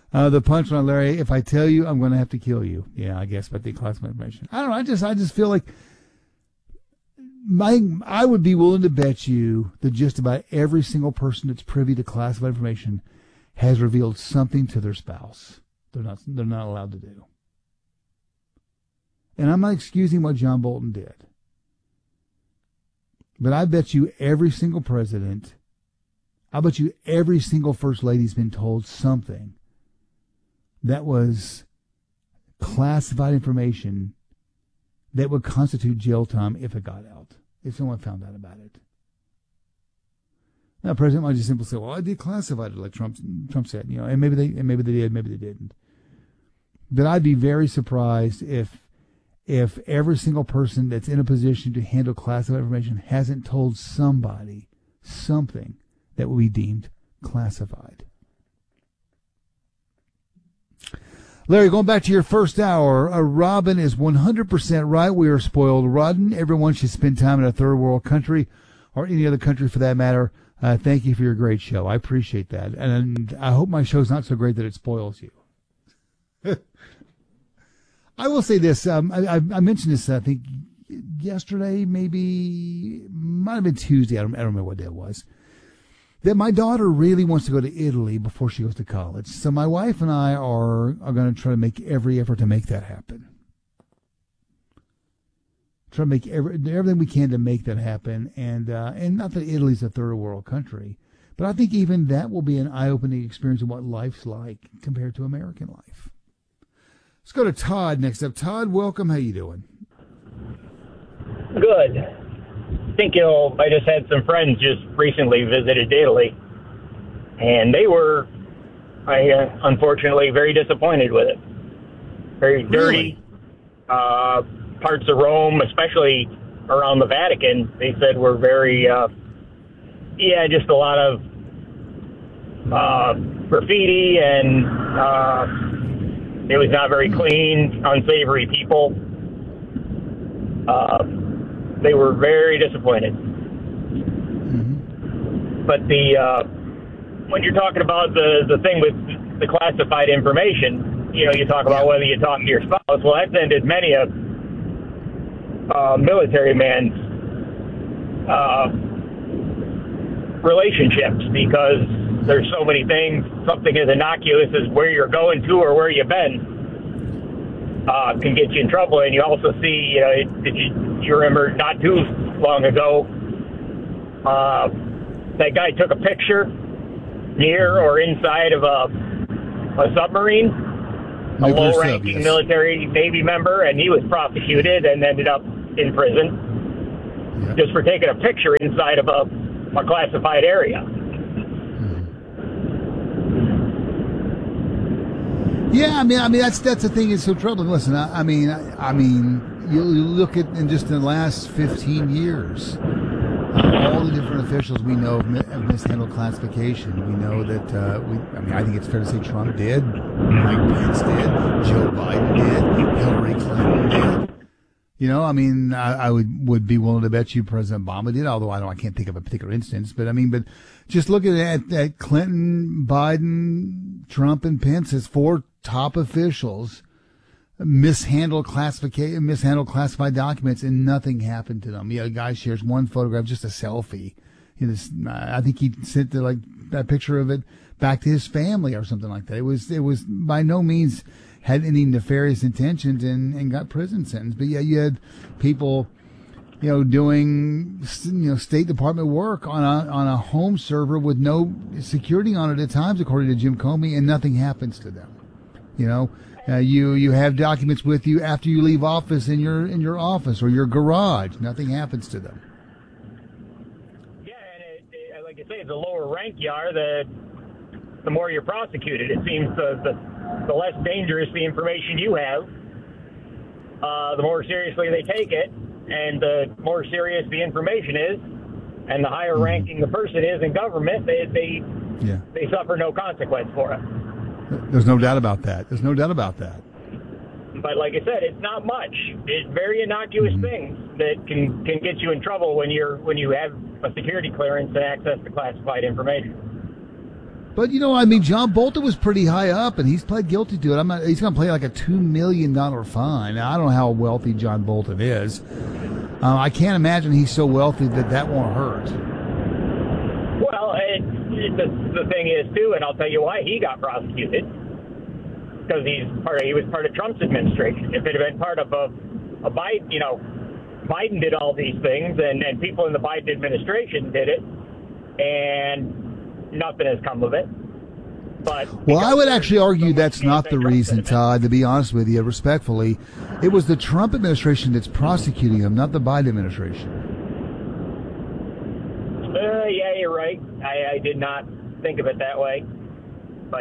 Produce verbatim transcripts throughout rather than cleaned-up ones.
Uh, the punchline, Larry, if I tell you, I'm going to have to kill you. Yeah, I guess, but the classified information. I don't know. I just, I just feel like my, I would be willing to bet you that just about every single person that's privy to classified information has revealed something to their spouse. They're not, they're not allowed to do. And I'm not excusing what John Bolton did. But I bet you every single president, I bet you every single first lady's been told something that was classified information that would constitute jail time if it got out, if someone found out about it. Now, the president might just simply say, well, I declassified it, like Trump, Trump said, you know, and maybe they, and maybe they did, maybe they didn't. But I'd be very surprised if, if every single person that's in a position to handle classified information hasn't told somebody something that would be deemed classified. Larry, going back to your first hour, uh, Robin is one hundred percent right. We are spoiled rotten. Everyone should spend time in a third world country or any other country for that matter. Uh, thank you for your great show. I appreciate that. And I hope my show's not so great that it spoils you. I will say this. Um, I, I mentioned this, I think, yesterday, maybe, might have been Tuesday. I don't, I don't remember what day it was. That my daughter really wants to go to Italy before she goes to college. So my wife and I are, are going to try to make every effort to make that happen. Try to make every, everything we can to make that happen. And, uh, and not that Italy's a third world country, but I think even that will be an eye-opening experience of what life's like compared to American life. Let's go to Todd next up. Todd, welcome. How you doing? Good. I think, you know, I just had some friends just recently visited Italy, and they were, I uh, unfortunately, very disappointed with it. Very dirty. Really? Uh, parts of Rome, especially around the Vatican, they said were very, uh, yeah, just a lot of uh, graffiti, and uh, it was not very clean, unsavory people. Uh, they were very disappointed. Mm-hmm. But the uh, when you're talking about the, the thing with the classified information, you know, you talk about whether you talk to your spouse. Well, that's ended many a uh, military man's uh, relationships, because there's so many things. Something as innocuous as where you're going to or where you've been uh, can get you in trouble. And you also see, you know, it, did you, you remember not too long ago, uh, that guy took a picture near or inside of a, a submarine, a low-ranking sub, yes. military Navy member, and he was prosecuted and ended up in prison yeah. just for taking a picture inside of a, a classified area. Yeah, I mean, I mean that's that's the thing that's so troubling. Listen, I, I mean, I, I mean, you, you look at in just the last fifteen years, uh, all the different officials we know have, have mishandled classification. We know that. Uh, we, I mean, I think it's fair to say Trump did, Mike Pence did, Joe Biden did, Hillary Clinton did. You know, I mean, I, I would would be willing to bet you President Obama did, although I don't, I can't think of a particular instance. But I mean, but just look at at, at Clinton, Biden, Trump, and Pence as four top officials mishandled classification, mishandled classified documents, and nothing happened to them. You know, a guy shares one photograph, just a selfie. You know, I think he sent the, like that picture of it back to his family or something like that. It was it was by no means had any nefarious intentions and, and got prison sentence. But yeah, you had people, you know, doing, you know, State Department work on a on a home server with no security on it at times, according to Jim Comey, and nothing happens to them. You know, uh, you you have documents with you after you leave office in your in your office or your garage. Nothing happens to them. Yeah, and it, it, like I say, the lower rank you are, the the more you're prosecuted. It seems the the, the less dangerous the information you have, uh, the more seriously they take it, and the more serious the information is, and the higher ranking the person is in government, they they yeah. they suffer no consequence for it. There's no doubt about that. There's no doubt about that. But like I said, it's not much. It's very innocuous mm-hmm. things that can, can get you in trouble when you're when you have a security clearance and access to classified information. But, you know, I mean, John Bolton was pretty high up, and he's pled guilty to it. I'm not, he's going to pay like a two million dollars fine. Now, I don't know how wealthy John Bolton is. Uh, I can't imagine he's so wealthy that that won't hurt. Well, it, it, the, the thing is, too, and I'll tell you why he got prosecuted, because he's part of, he was part of Trump's administration. If it had been part of a, a Biden, you know, Biden did all these things, and, and people in the Biden administration did it, and nothing has come of it. But well, I would actually argue that's not the reason, Todd, to be honest with you, respectfully. It was the Trump administration that's prosecuting him, not the Biden administration. Uh, yeah, you're right. I, I did not think of it that way. But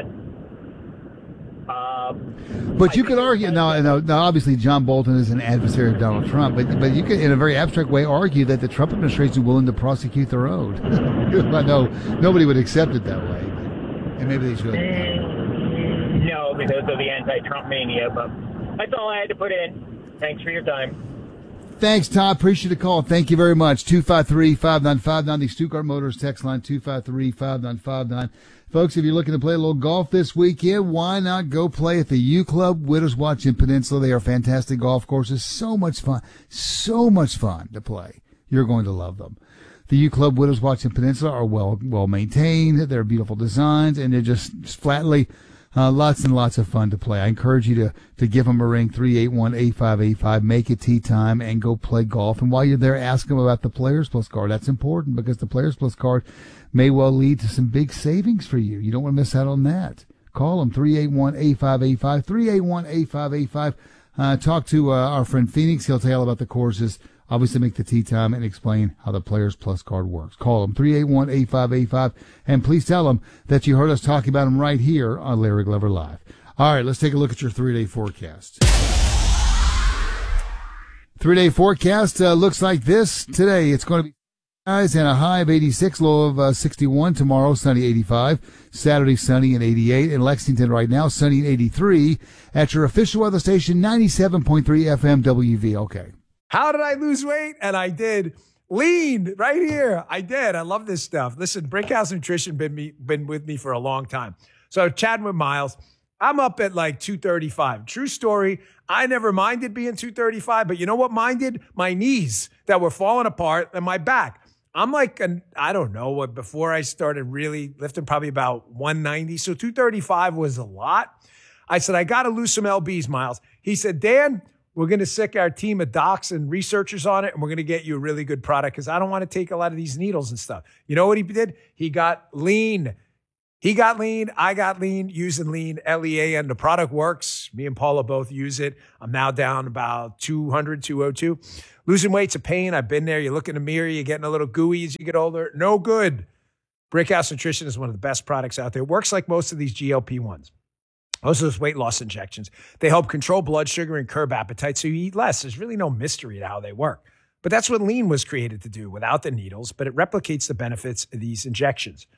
um, but you could argue, now, now, now obviously John Bolton is an adversary of Donald Trump, but but you could, in a very abstract way, argue that the Trump administration is willing to prosecute their own. I know nobody would accept it that way, and maybe they should. Mm, no, because of the anti-Trump mania, but that's all I had to put in. Thanks for your time. Thanks, Todd. Appreciate the call. Thank you very much. two five three, five nine five nine, the Stuttgart Motors text line, two five three, five nine five nine. Folks, if you're looking to play a little golf this weekend, why not go play at the U Club Widows Watch in Peninsula? They are fantastic golf courses. So much fun. So much fun to play. You're going to love them. The U Club Widows Watch in Peninsula are well well maintained. They're beautiful designs, and they're just, just flatly uh, lots and lots of fun to play. I encourage you to, to give them a ring, three eight one, eight five eight five. Make it tee time and go play golf. And while you're there, ask them about the Players Plus card. That's important because the Players Plus card may well lead to some big savings for you. You don't want to miss out on that. Call them, three eight one, eight five eight five, three eight one, eight five eight five. Uh, talk to uh, our friend Phoenix. He'll tell you all about the courses. Obviously, make the tee time and explain how the Players Plus card works. Call them, three eight one, eight five eight five, and please tell them that you heard us talking about them right here on Larry Glover Live. All right, let's take a look at your three-day forecast. Three-day forecast uh, looks like this. Today, it's going to be skies and a high of eighty-six, low of uh, sixty-one. Tomorrow, sunny, eighty-five. Saturday, sunny and eighty-eight. In Lexington right now, sunny and eighty-three. At your official weather station, ninety-seven point three F M W V L K. How did I lose weight? And I did. Lean right here. I did. I love this stuff. Listen, Brickhouse Nutrition been me been with me for a long time. So chatting with Miles, I'm up at like two thirty-five. True story. I never minded being two thirty-five, but you know what minded? My knees that were falling apart and my back. I'm like, an, I don't know what, before I started really lifting, probably about one ninety. So two thirty-five was a lot. I said, I got to lose some L Bs, Miles. He said, Dan, we're going to sick our team of docs and researchers on it, and we're going to get you a really good product because I don't want to take a lot of these needles and stuff. You know what he did? He got lean. He got lean. I got lean using lean, L E A, and the product works. Me and Paula both use it. I'm now down about two hundred, two oh two. Losing weight's a pain. I've been there. You look in the mirror, you're getting a little gooey as you get older. No good. Brickhouse Nutrition is one of the best products out there. It works like most of these G L P ones. Most of those weight loss injections. They help control blood sugar and curb appetite so you eat less. There's really no mystery to how they work. But that's what lean was created to do without the needles, but it replicates the benefits of these injections.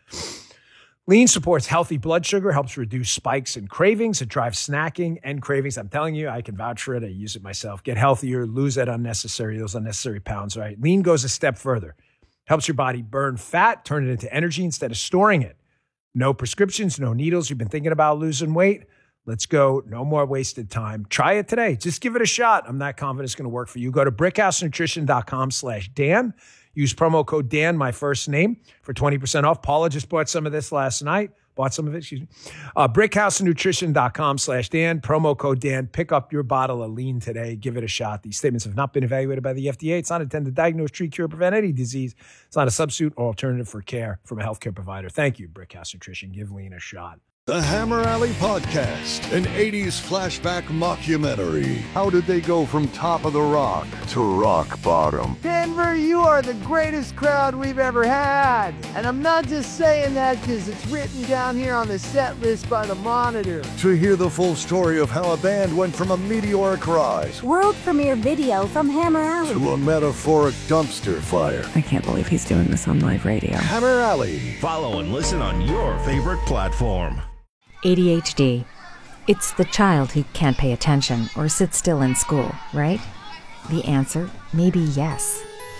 Lean supports healthy blood sugar, helps reduce spikes and cravings. It drives snacking and cravings. I'm telling you, I can vouch for it. I use it myself. Get healthier, lose that unnecessary, those unnecessary pounds, right? Lean goes a step further. Helps your body burn fat, turn it into energy instead of storing it. No prescriptions, no needles. You've been thinking about losing weight? Let's go. No more wasted time. Try it today. Just give it a shot. I'm not confident it's going to work for you. Go to brickhousenutrition.com slash Dan. Use promo code Dan, my first name, for twenty percent off. Paula just bought some of this last night. Bought some of it, excuse me. Uh, brickhousenutrition.com slash Dan. Promo code Dan. Pick up your bottle of lean today. Give it a shot. These statements have not been evaluated by the F D A. It's not intended to diagnose, treat, cure, prevent any disease. It's not a substitute or alternative for care from a healthcare provider. Thank you, Brickhouse Nutrition. Give lean a shot. The Hammer Alley Podcast, an eighties flashback mockumentary. How did they go from top of the rock to rock bottom? Denver, you are the greatest crowd we've ever had. And I'm not just saying that because it's written down here on the set list by the Monitor. To hear the full story of how a band went from a meteoric rise, world premiere video from Hammer Alley, to a metaphoric dumpster fire. I can't believe he's doing this on live radio. Hammer Alley. Follow and listen on your favorite platform. A D H D. It's the child who can't pay attention or sit still in school, right? The answer may be yes.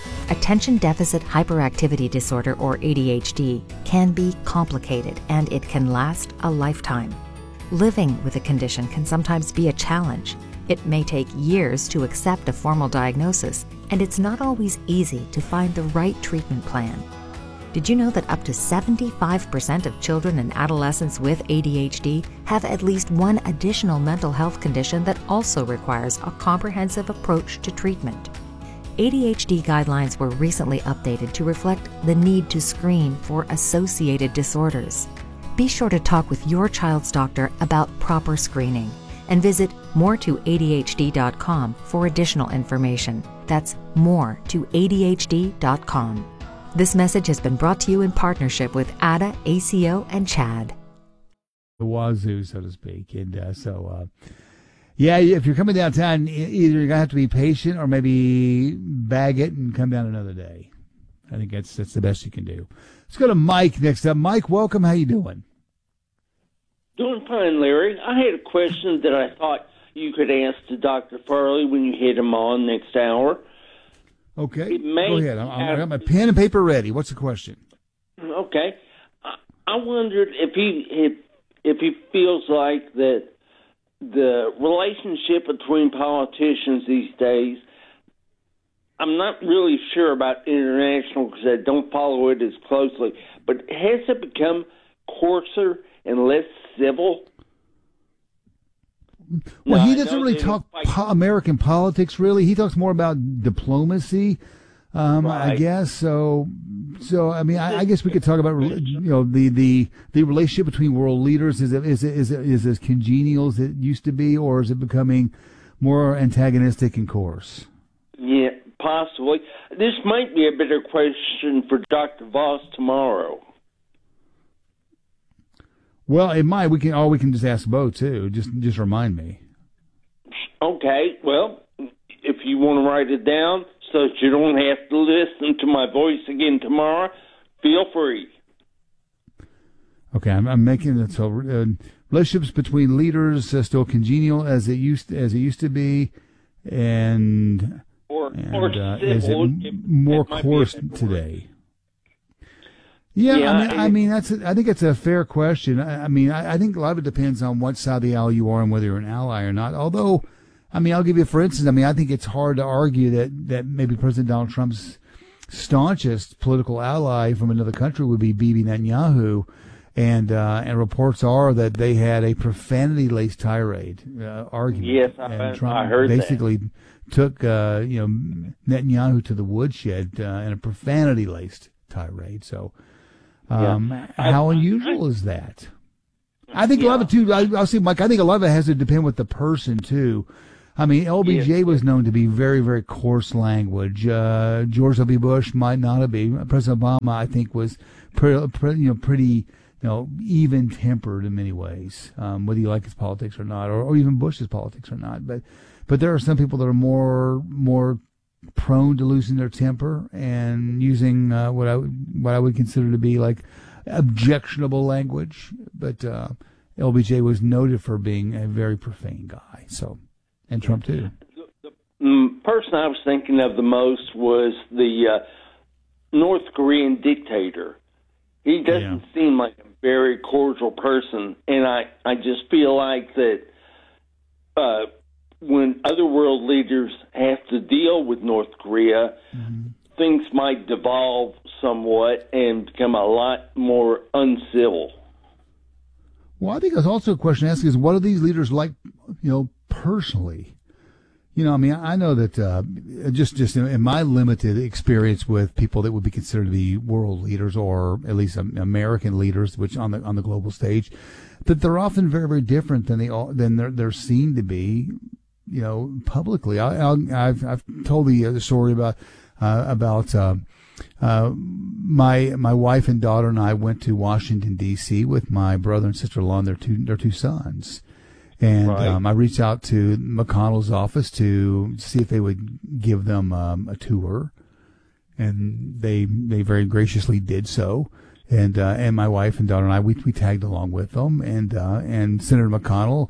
Attention Deficit Hyperactivity Disorder, or A D H D, can be complicated and it can last a lifetime. Living with a condition can sometimes be a challenge. It may take years to accept a formal diagnosis, and it's not always easy to find the right treatment plan. Did you know that up to seventy-five percent of children and adolescents with A D H D have at least one additional mental health condition that also requires a comprehensive approach to treatment? A D H D guidelines were recently updated to reflect the need to screen for associated disorders. Be sure to talk with your child's doctor about proper screening and visit more to A D H D dot com for additional information. That's more to A D H D dot com. This message has been brought to you in partnership with A D A, A C O, and CHAD. The wazoo, so to speak. And uh, so, uh, yeah, if you're coming downtown, either you're going to have to be patient or maybe bag it and come down another day. I think that's that's the best you can do. Let's go to Mike next up. Mike, welcome. How you doing? Doing fine, Larry. I had a question that I thought you could ask to Doctor Farley when you hit him on next hour. Okay, go ahead. I got my pen and paper ready. What's the question? Okay. I wondered if he if, if he feels like that the relationship between politicians these days, I'm not really sure about international because I don't follow it as closely, but has it become coarser and less civil? Well, no, he doesn't really talk po- American politics, really. He talks more about diplomacy, um, right. I guess. So, so I mean, I, I guess we could talk about, you know, the, the, the relationship between world leaders. Is it, is it, is it, is it as congenial as it used to be, or is it becoming more antagonistic and coarse? Yeah, possibly. This might be a better question for Doctor Voss tomorrow. Well, it might. We can, or we can just ask Bo too. Just, just remind me. Okay. Well, if you want to write it down so that you don't have to listen to my voice again tomorrow, feel free. Okay, I'm, I'm making it so uh, relationships between leaders uh, still congenial as it used as it used to be, and or, and or uh, civil, is it it, more it coarse today? Yeah, yeah, I mean, I mean that's. A, I think it's a fair question. I, I mean, I, I think a lot of it depends on what side of the aisle you are and whether you're an ally or not. Although, I mean, I'll give you for instance. I mean, I think it's hard to argue that that maybe President Donald Trump's staunchest political ally from another country would be Bibi Netanyahu, and uh, and reports are that they had a profanity-laced tirade uh, argument. Yes, I, and Trump I heard basically that. took uh, you know Netanyahu to the woodshed uh, in a profanity-laced tirade. So. Um, yeah. How I, unusual I, is that? I think yeah. a lot of it too. I, I'll see, Mike. I think a lot of it has to depend with the person too. I mean, L B J yes. was known to be very, very coarse language. Uh, George W. Bush might not have been. President Obama, I think, was pretty, pretty you know, pretty, you know, even tempered in many ways. Um, whether you like his politics or not, or, or even Bush's politics or not. But, but there are some people that are more, more. prone to losing their temper and using uh, what I would, what I would consider to be like objectionable language. But uh, L B J was noted for being a very profane guy. So, and Trump too. The, the person I was thinking of the most was the uh, North Korean dictator. He doesn't yeah. seem like a very cordial person, and I, I just feel like that. Uh, when other world leaders have to deal with North Korea, mm-hmm. things might devolve somewhat and become a lot more uncivil. Well, I think there's also a question to ask is, what are these leaders like, you know, personally? You know, I mean, I know that uh, just just in my limited experience with people that would be considered to be world leaders or at least American leaders, which on the on the global stage, that they're often very, very different than they than they're, they're seen to be. You know, publicly, I, I'll, I've I've told the, uh, the story about uh, about uh, uh, my my wife and daughter and I went to Washington D C with my brother and sister-in-law and their two their two sons, and right. um, I reached out to McConnell's office to see if they would give them um, a tour, and they they very graciously did so. And uh, and my wife and daughter and I we we tagged along with them, and uh, and Senator McConnell.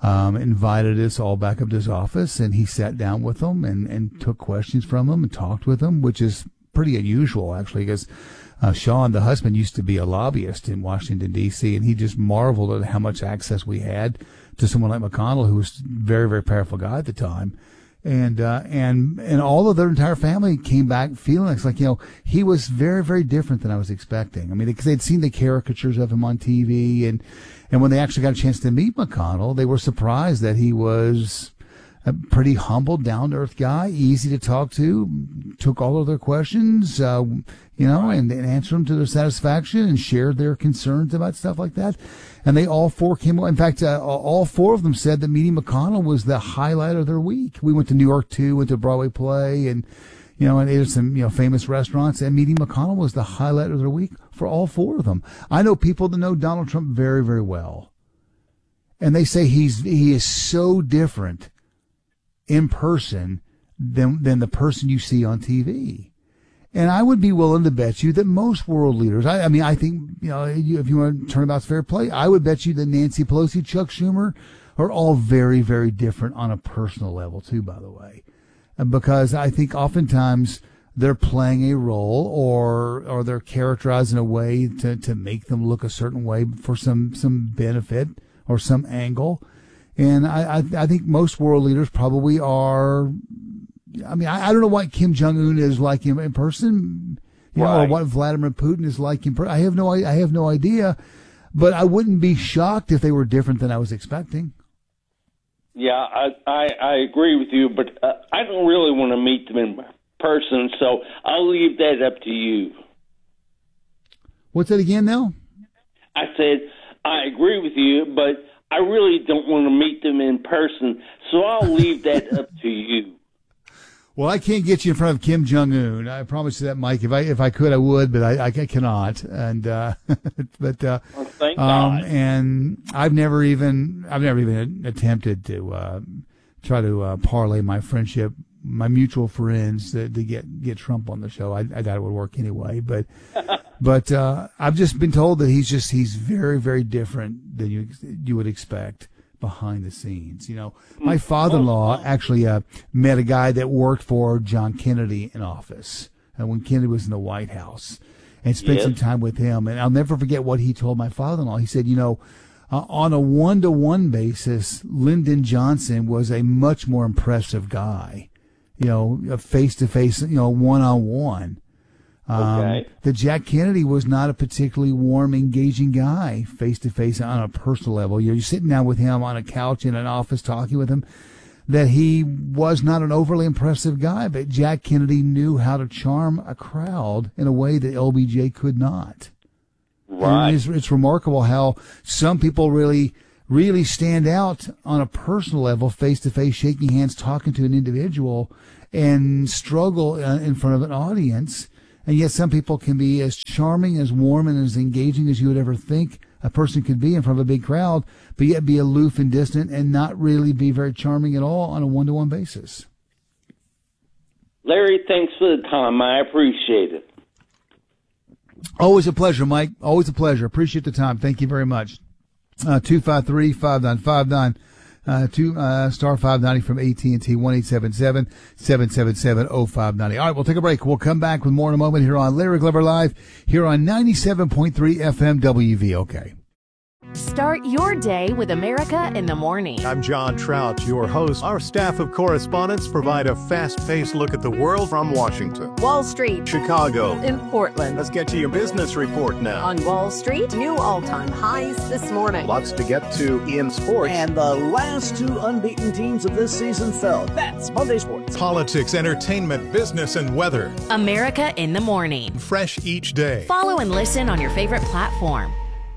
um, invited us all back up to his office, and he sat down with them and, and took questions from them and talked with them, which is pretty unusual, actually, because uh, Sean, the husband, used to be a lobbyist in Washington, D C, and he just marveled at how much access we had to someone like McConnell, who was a very, very powerful guy at the time. And, uh, and, and all of their entire family came back feeling it's like, you know, he was very, very different than I was expecting. I mean, because they'd seen the caricatures of him on T V, and, and when they actually got a chance to meet McConnell, they were surprised that he was a pretty humble, down-to-earth guy, easy to talk to, took all of their questions, uh, you know, and, and answered them to their satisfaction and shared their concerns about stuff like that. And they all four came, in fact, uh, all four of them said that meeting McConnell was the highlight of their week. We went to New York, too, went to a Broadway play, and, you know, and ate at some, you know, famous restaurants, and meeting McConnell was the highlight of their week for all four of them. I know people that know Donald Trump very, very well. And they say he's, he is so different in person than, than the person you see on T V. And I would be willing to bet you that most world leaders, I, I mean, I think, you know, if you want to turn about fair play, I would bet you that Nancy Pelosi, Chuck Schumer are all very, very different on a personal level, too, by the way. And because I think oftentimes they're playing a role, or or they're characterized in a way to, to make them look a certain way for some, some benefit or some angle. And I, I, I think most world leaders probably are. I mean, I, I don't know what Kim Jong-un is like in, in person, you right. know, or what Vladimir Putin is like in person. I have no, I have no idea, but I wouldn't be shocked if they were different than I was expecting. Yeah, I, I, I agree with you, but uh, I don't really want to meet them in person, so I'll leave that up to you. What's that again now? I said, I agree with you, but I really don't want to meet them in person, so I'll leave that up to you. Well, I can't get you in front of Kim Jong-un. I promise you that, Mike. If I if I could, I would, but I, I cannot. And uh, but uh, well, thank um, God. And I've never even I've never even attempted to uh, try to uh, parlay my friendship, my mutual friends, to, to get get Trump on the show. I, I doubt it would work anyway. But but uh, I've just been told that he's just he's very very different than you you would expect behind the scenes. You know, my father-in-law actually uh, met a guy that worked for John Kennedy in office uh, when Kennedy was in the White House, and spent yes. some time with him. And I'll never forget what he told my father-in-law. He said, you know, uh, on a one-to-one basis, Lyndon Johnson was a much more impressive guy, you know, face-to-face, you know, one-on-one. Um, okay. That Jack Kennedy was not a particularly warm, engaging guy face to face on a personal level. You're sitting down with him on a couch in an office talking with him, that he was not an overly impressive guy, but Jack Kennedy knew how to charm a crowd in a way that L B J could not. Right. And it's, it's remarkable how some people really, really stand out on a personal level, face to face, shaking hands, talking to an individual, and struggle in front of an audience. And yet some people can be as charming, as warm, and as engaging as you would ever think a person could be in front of a big crowd, but yet be aloof and distant and not really be very charming at all on a one-to-one basis. Larry, thanks for the time. I appreciate it. Always a pleasure, Mike. Always a pleasure. Appreciate the time. Thank you very much. Uh, two five three, five nine five nine. Uh, two, uh, star five ninety from A T and T, one eight seven seven, seven seven seven, oh five nine oh. All right, we'll take a break. We'll come back with more in a moment here on Larry Glover Live, here on ninety-seven point three F M W V O K. Start your day with America in the Morning. I'm John Trout, your host. Our staff of correspondents provide a fast-paced look at the world from Washington, Wall Street, Chicago, in Portland. Let's get to your business report now. On Wall Street, new all-time highs this morning. Lots to get to in sports. And the last two unbeaten teams of this season fell. That's Monday Sports. Politics, entertainment, business, and weather. America in the Morning. Fresh each day. Follow and listen on your favorite platform.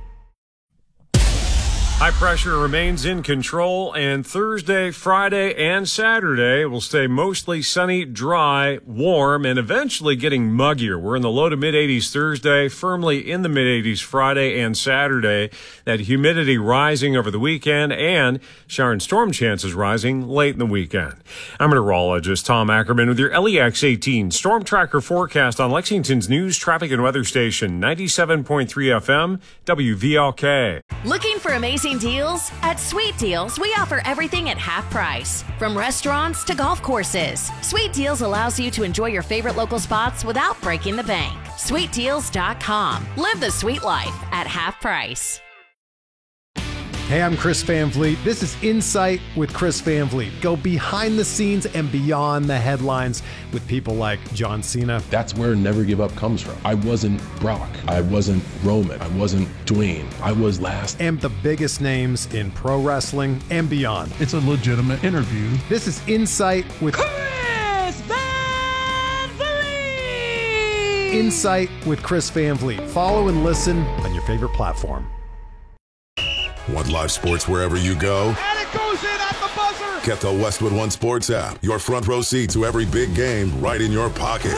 High pressure remains in control, and Thursday, Friday, and Saturday will stay mostly sunny, dry, warm, and eventually getting muggier. We're in the low to mid-eighties Thursday, firmly in the mid-eighties Friday and Saturday. That humidity rising over the weekend, and shower and storm chances rising late in the weekend. I'm meteorologist Tom Ackerman with your L E X eighteen Storm Tracker forecast on Lexington's news, traffic, and weather station, ninety-seven point three F M, W V L K. Looking for amazing Amazing deals? At Sweet Deals, we offer everything at half price. From restaurants to golf courses, Sweet Deals allows you to enjoy your favorite local spots without breaking the bank. sweet deals dot com. Live the sweet life at half price. Hey, I'm Chris Van Vliet. This is Insight with Chris Van Vliet. Go behind the scenes and beyond the headlines with people like John Cena. That's where Never Give Up comes from. I wasn't Brock. I wasn't Roman. I wasn't Dwayne. I was last. And the biggest names in pro wrestling and beyond. It's a legitimate interview. This is Insight with Chris Van Vliet. Insight with Chris Van Vliet. Follow and listen on your favorite platform. Want live sports wherever you go? And it goes in at the buzzer. Get the Westwood One Sports app. Your front row seat to every big game right in your pocket.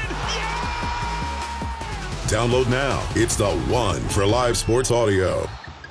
Yeah! Download now. It's the one for live sports audio.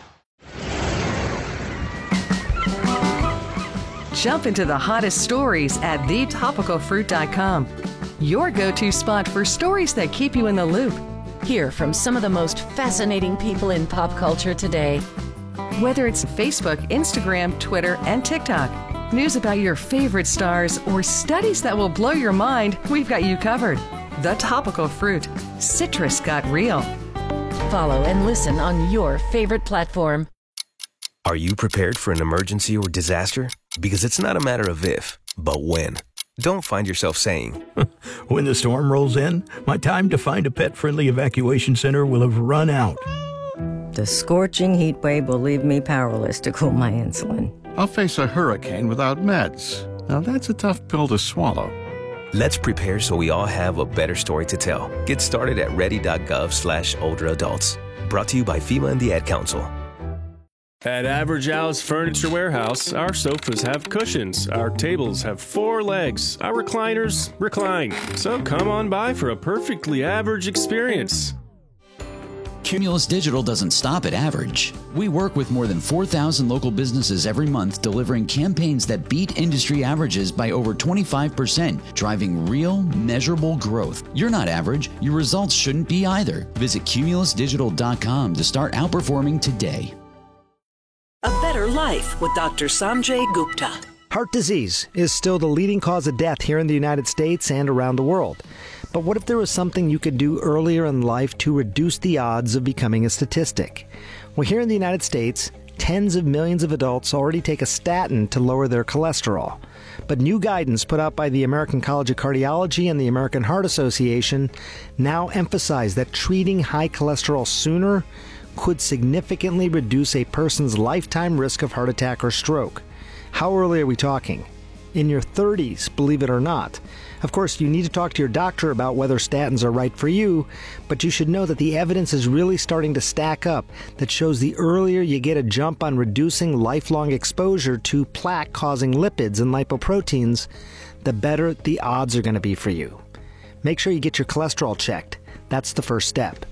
Jump into the hottest stories at the topical fruit dot com. Your go-to spot for stories that keep you in the loop. Hear from some of the most fascinating people in pop culture today. Whether it's Facebook, Instagram, Twitter, and TikTok, news about your favorite stars, or studies that will blow your mind, we've got you covered. The Topical Fruit. Citrus got real. Follow and listen on your favorite platform. Are you prepared for an emergency or disaster? Because it's not a matter of if, but when. Don't find yourself saying, when the storm rolls in, my time to find a pet-friendly evacuation center will have run out. The scorching heat wave will leave me powerless to cool my insulin. I'll face a hurricane without meds. Now that's a tough pill to swallow. Let's prepare so we all have a better story to tell. Get started at ready.gov slash older adults. Brought to you by FEMA and the Ad Council. At Average Al's Furniture Warehouse, our sofas have cushions, our tables have four legs, our recliners recline. So come on by for a perfectly average experience. Cumulus Digital doesn't stop at average. We work with more than four thousand local businesses every month, delivering campaigns that beat industry averages by over twenty-five percent, driving real, measurable growth. You're not average. Your results shouldn't be either. Visit cumulus digital dot com to start outperforming today. A Better Life with Doctor Sanjay Gupta. Heart disease is still the leading cause of death here in the United States and around the world. But what if there was something you could do earlier in life to reduce the odds of becoming a statistic? Well, here in the United States, tens of millions of adults already take a statin to lower their cholesterol. But new guidance put out by the American College of Cardiology and the American Heart Association now emphasize that treating high cholesterol sooner could significantly reduce a person's lifetime risk of heart attack or stroke. How early are we talking? In your thirties, believe it or not. Of course, you need to talk to your doctor about whether statins are right for you, but you should know that the evidence is really starting to stack up that shows the earlier you get a jump on reducing lifelong exposure to plaque-causing lipids and lipoproteins, the better the odds are going to be for you. Make sure you get your cholesterol checked. That's the first step.